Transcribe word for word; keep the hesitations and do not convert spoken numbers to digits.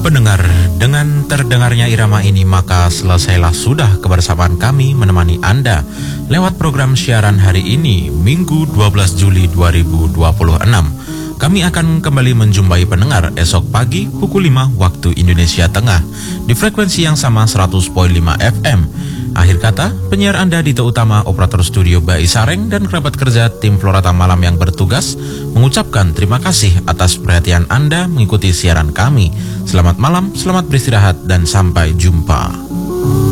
Pendengar, dengan terdengarnya irama ini maka selesailah sudah kebersamaan kami menemani Anda lewat program siaran hari ini, Minggu dua belas Juli dua ribu dua puluh enam. Kami akan kembali menjumpai pendengar esok pagi pukul lima waktu Indonesia Tengah di frekuensi yang sama seratus koma lima F M. Akhir kata, penyiar Anda Dito Utama, operator studio Bai Sareng, dan kerabat kerja tim Florata Malam yang bertugas mengucapkan terima kasih atas perhatian Anda mengikuti siaran kami. Selamat malam, selamat beristirahat, dan sampai jumpa.